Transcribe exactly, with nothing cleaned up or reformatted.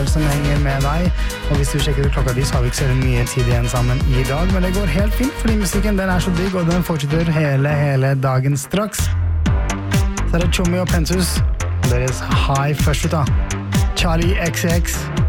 vel som henger med deg. Og hvis du sjekker ut klokka di, så har vi ikke så mye tid igjen sammen i dag. Men det går helt fint, fordi musikken den er så digg, og den fortsetter hele, hele dagen straks. Så er det Tjommi og Pensus. Og deres High først ut da. Charlie X C X.